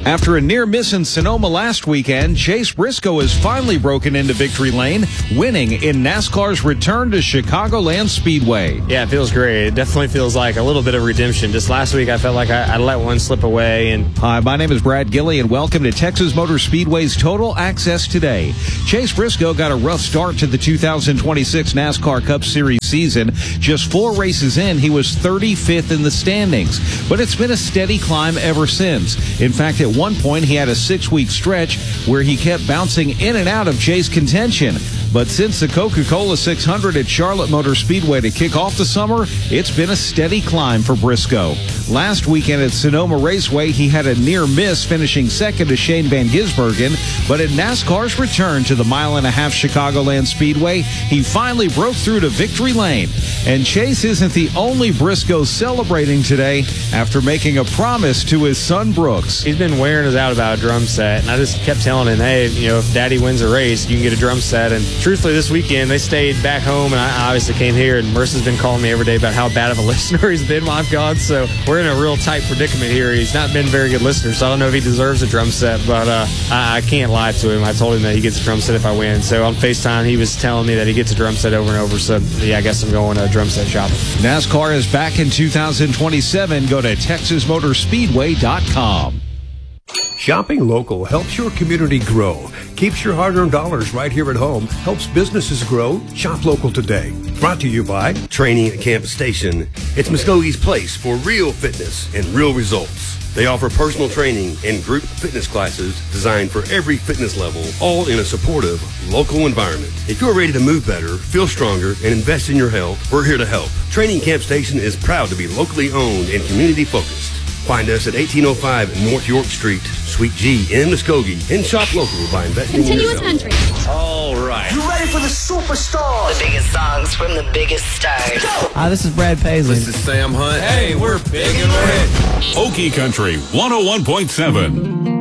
After a near miss in Sonoma last weekend, Chase Briscoe has finally broken into victory lane, winning in NASCAR's return to Chicagoland Speedway. Yeah, it feels great. It definitely feels like a little bit of redemption. Just last week, I felt like I let one slip away. Hi, my name is Brad Gilley, and welcome to Texas Motor Speedway's Total Access Today. Chase Briscoe got a rough start to the 2026 NASCAR Cup Series season. Just 4 races in, he was 35th in the standings. But it's been a steady climb ever since. In fact, at one point, he had a 6-week stretch where he kept bouncing in and out of chase contention. But since the Coca-Cola 600 at Charlotte Motor Speedway to kick off the summer, it's been a steady climb for Briscoe. Last weekend at Sonoma Raceway, he had a near miss, finishing second to Shane Van Gisbergen. But in NASCAR's return to the mile-and-a-half Chicagoland Speedway, he finally broke through to victory lane. And Chase isn't the only Briscoe celebrating today after making a promise to his son Brooks. He's been wearing us out about a drum set, and I just kept telling him, hey, if Daddy wins a race, you can get a drum set. And truthfully, this weekend, they stayed back home, and I obviously came here, and Marissa's been calling me every day about how bad of a listener he's been while I've gone, so we're in a real tight predicament here. He's not been a very good listener, so I don't know if he deserves a drum set, but I can't lie to him. I told him that he gets a drum set if I win, so on FaceTime, he was telling me that he gets a drum set over and over, so yeah, I guess I'm going drum set shopping. NASCAR is back in 2027. Go to TexasMotorspeedway.com. Shopping local helps your community grow, keeps your hard-earned dollars right here at home, helps businesses grow. Shop local today. Brought to you by Training at Campus Station. It's Muskogee's place for real fitness and real results. They offer personal training and group fitness classes designed for every fitness level, all in a supportive, local environment. If you're ready to move better, feel stronger, and invest in your health, we're here to help. Training Camp Station is proud to be locally owned and community-focused. Find us at 1805 North York Street, Suite G in Muskogee, and shop local by investing in yourself. Continuous entry. All right. You ready for the superstars? The biggest songs from the biggest stars. Hi, this is Brad Paisley. This is Sam Hunt. Hey, we're big and we're hit. Okie Country 101.7.